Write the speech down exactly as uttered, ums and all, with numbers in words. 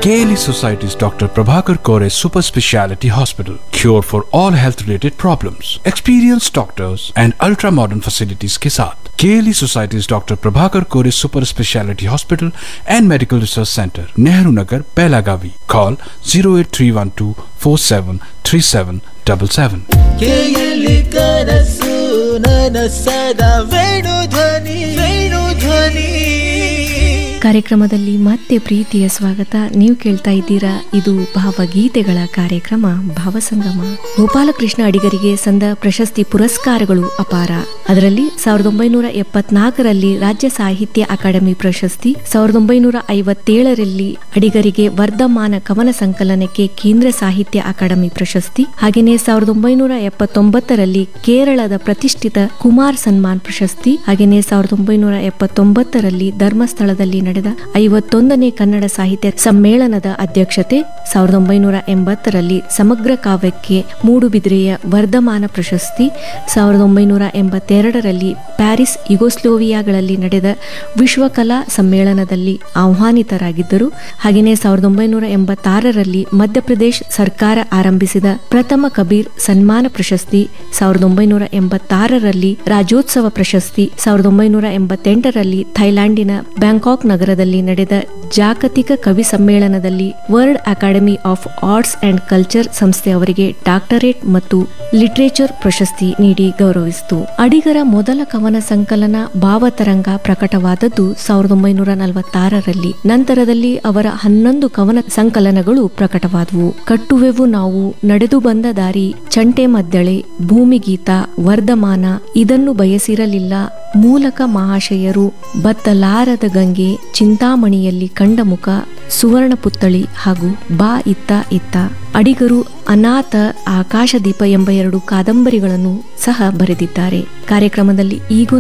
K L E Society's Doctor Prabhakar Kore Super Speciality Hospital. Cure for all health related problems. Experienced doctors and ultra modern facilities के साथ K L E Society's Doctor Prabhakar Kore Super Speciality Hospital and Medical Research Center, Nehru Nagar, Pelagavi. Call zero eight three one two four seven three seven seven seven. K L E ಕನಸು ನನಸದ ವೇಣು ಧ್ವನಿ ವೇಣು ಧ್ವನಿ. ಕಾರ್ಯಕ್ರಮದಲ್ಲಿ ಮತ್ತೆ ಪ್ರೀತಿಯ ಸ್ವಾಗತ. ನೀವು ಕೇಳ್ತಾ ಇದ್ದೀರಾ, ಇದು ಭಾವಗೀತೆಗಳ ಕಾರ್ಯಕ್ರಮ ಭಾವಸಂಗಮ. ಗೋಪಾಲಕೃಷ್ಣ ಅಡಿಗರಿಗೆ ಸಂದ ಪ್ರಶಸ್ತಿ ಪುರಸ್ಕಾರಗಳು ಅಪಾರ. ಅದರಲ್ಲಿ ಸಾವಿರದ ಒಂಬೈನೂರ ಎಪ್ಪತ್ನಾಲ್ಕರಲ್ಲಿ ರಾಜ್ಯ ಸಾಹಿತ್ಯ ಅಕಾಡೆಮಿ ಪ್ರಶಸ್ತಿ, ಸಾವಿರದ ಒಂಬೈನೂರ ಐವತ್ತೇಳರಲ್ಲಿ ಅಡಿಗರಿಗೆ ವರ್ಧಮಾನ ಕವನ ಸಂಕಲನಕ್ಕೆ ಕೇಂದ್ರ ಸಾಹಿತ್ಯ ಅಕಾಡೆಮಿ ಪ್ರಶಸ್ತಿ, ಹಾಗೆಯೇ ಸಾವಿರದ ಒಂಬೈನೂರ ಎಪ್ಪತ್ತೊಂಬತ್ತರಲ್ಲಿ ಕೇರಳದ ಪ್ರತಿಷ್ಠಿತ ಕುಮಾರ್ ಸನ್ಮಾನ್ ಪ್ರಶಸ್ತಿ, ಹಾಗೆಯೇ ಸಾವಿರದ ಒಂಬೈನೂರ ಎಪ್ಪತ್ತೊಂಬತ್ತರಲ್ಲಿ ಧರ್ಮಸ್ಥಳದಲ್ಲಿ ನಡೆದ ಐವತ್ತೊಂದನೇ ಕನ್ನಡ ಸಾಹಿತ್ಯ ಸಮ್ಮೇಳನದ ಅಧ್ಯಕ್ಷತೆ, ಸಾವಿರದ ಒಂಬೈನೂರ ಎಂಬತ್ತರಲ್ಲಿ ಸಮಗ್ರ ಕಾವ್ಯಕ್ಕೆ ಮೂಡುಬಿದ್ರೆಯ ವರ್ಧಮಾನ ಪ್ರಶಸ್ತಿ, ಸಾವಿರದ ಒಂಬೈನೂರ ಎಂಬತ್ತೆರಡರಲ್ಲಿ ಪ್ಯಾರಿಸ್ ಯುಗೋಸ್ಲೋವಿಯಾಗಳಲ್ಲಿ ನಡೆದ ವಿಶ್ವಕಲಾ ಸಮ್ಮೇಳನದಲ್ಲಿ ಆಹ್ವಾನಿತರಾಗಿದ್ದರು. ಹಾಗೆಯೇ ಸಾವಿರದ ಒಂಬೈನೂರ ಎಂಬತ್ತಾರರಲ್ಲಿ ಮಧ್ಯಪ್ರದೇಶ ಸರ್ಕಾರ ಆರಂಭಿಸಿದ ಪ್ರಥಮ ಕಬೀರ್ ಸನ್ಮಾನ ಪ್ರಶಸ್ತಿ, ಸಾವಿರದ ಒಂಬೈನೂರ ಎಂಬತ್ತಾರರಲ್ಲಿ ರಾಜ್ಯೋತ್ಸವ ಪ್ರಶಸ್ತಿ, ಸಾವಿರದ ಒಂಬೈನೂರ ಎಂಬತ್ತೆಂಟರಲ್ಲಿ ಥೈಲ್ಯಾಂಡಿನ ಬ್ಯಾಂಕಾಕ್ ನಗರದಲ್ಲಿ ನಡೆದ ಜಾಗತಿಕ ಕವಿ ಸಮ್ಮೇಳನದಲ್ಲಿ world academy of arts and culture ಸಂಸ್ಥೆ ಅವರಿಗೆ ಡಾಕ್ಟರೇಟ್ ಮತ್ತು ಲಿಟರೇಚರ್ ಪ್ರಶಸ್ತಿ ನೀಡಿ ಗೌರವಿಸಿತು. ಅಡಿಗರ ಮೊದಲ ಕವನ ಸಂಕಲನ ಭಾವತರಂಗ ಪ್ರಕಟವಾದದ್ದು ಸಾವಿರದ ಒಂಬೈನೂರ ನಲವತ್ತಾರರಲ್ಲಿ. ನಂತರದಲ್ಲಿ ಅವರ ಹನ್ನೊಂದು ಕವನ ಸಂಕಲನಗಳು ಪ್ರಕಟವಾದವು. ಕಟ್ಟುವೆವು ನಾವು, ನಡೆದು ಬಂದ ದಾರಿ, ಚಂಟೆ ಮದ್ದಳೆ, ಭೂಮಿಗೀತ, ವರ್ಧಮಾನ, ಇದನ್ನು ಬಯಸಿರಲಿಲ್ಲ, ಮೂಲಕ ಮಹಾಶಯರು, ಬತ್ತಲಾರದ ಗಂಗೆ, ಚಿಂತಾಮಣಿಯಲ್ಲಿ ಕಂಡ ಮುಖ, ಸುವರ್ಣ ಪುತ್ತಳಿ ಹಾಗೂ ಬಾ ಇತ್ತ ಇತ್ತ. ಅಡಿಗರು ಅನಾಥ, ಆಕಾಶದೀಪ ಎಂಬ ಎರಡು ಕಾದಂಬರಿಗಳನ್ನು ಸಹ ಬರೆದಿದ್ದಾರೆ. ಕಾರ್ಯಕ್ರಮದಲ್ಲಿ ಈಗೊಂದು